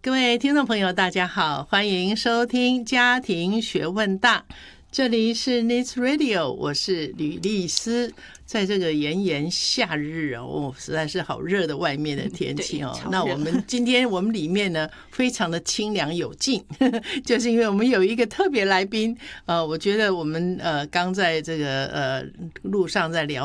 各位听众朋友大家好，欢迎收听家庭学问大，这里是 News Radio， 我是吕丽丝。在这个炎炎夏日哦，实在是好热的外面的天气哦。那我们今天我们里面呢非常的清凉有劲，就是因为我们有一个特别来宾。我觉得我们刚在这个路上在聊